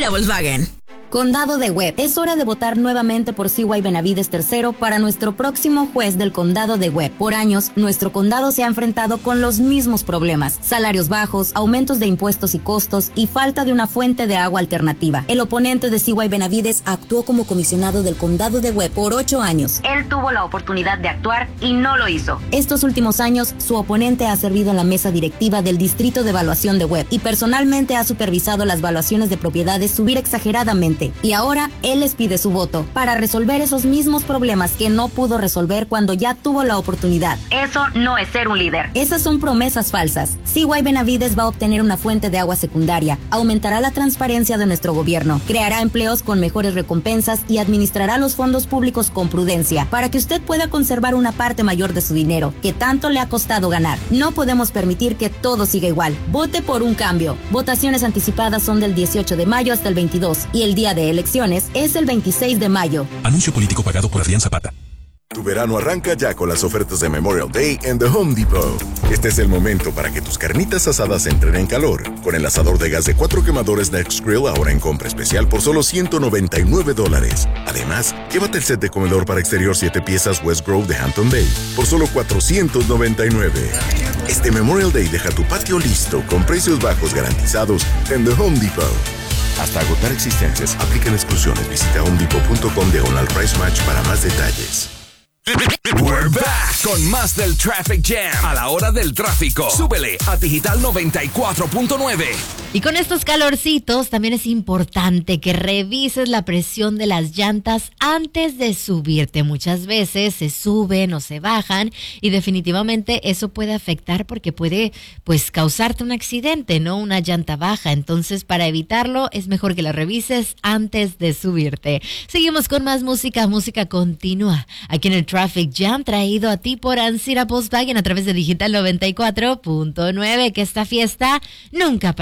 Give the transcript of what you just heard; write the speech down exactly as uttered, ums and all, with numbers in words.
de Volkswagen. Condado de Webb. Es hora de votar nuevamente por C Y Benavides tercero para nuestro próximo juez del Condado de Webb. Por años, nuestro condado se ha enfrentado con los mismos problemas: salarios bajos, aumentos de impuestos y costos y falta de una fuente de agua alternativa. El oponente de C Y Benavides actuó como comisionado del Condado de Webb por ocho años. Él tuvo la oportunidad de actuar y no lo hizo. Estos últimos años, su oponente ha servido en la mesa directiva del Distrito de Evaluación de Webb y personalmente ha supervisado las valuaciones de propiedades subir exageradamente. Y ahora él les pide su voto para resolver esos mismos problemas que no pudo resolver cuando ya tuvo la oportunidad. Eso no es ser un líder. Esas son promesas falsas. C Y Benavides va a obtener una fuente de agua secundaria, aumentará la transparencia de nuestro gobierno, creará empleos con mejores recompensas y administrará los fondos públicos con prudencia para que usted pueda conservar una parte mayor de su dinero, que tanto le ha costado ganar. No podemos permitir que todo siga igual. Vote por un cambio. Votaciones anticipadas son del dieciocho de mayo hasta el veintidós y el día de elecciones es el veintiséis de mayo. Anuncio político pagado por Adrián Zapata. Tu verano arranca ya con las ofertas de Memorial Day en The Home Depot. Este es el momento para que tus carnitas asadas entren en calor. Con el asador de gas de cuatro quemadores Next Grill ahora en compra especial por solo ciento noventa y nueve dólares. Además, llévate el set de comedor para exterior siete piezas West Grove de Hampton Bay por solo cuatrocientos noventa y nueve. Este Memorial Day deja tu patio listo con precios bajos garantizados en The Home Depot. Hasta agotar existencias, aplican exclusiones. Visita home depot punto com diagonal price match para más detalles. We're back con más del Traffic Jam a la hora del tráfico. Súbele a Digital noventa y cuatro punto nueve. Y con estos calorcitos también es importante que revises la presión de las llantas antes de subirte. Muchas veces se suben o se bajan y definitivamente eso puede afectar porque puede pues causarte un accidente, ¿no? Una llanta baja. Entonces, para evitarlo es mejor que la revises antes de subirte. Seguimos con más música, música continua aquí en el Traffic Jam, traído a ti por Ancira Volkswagen a través de Digital noventa y cuatro punto nueve. Que esta fiesta nunca para.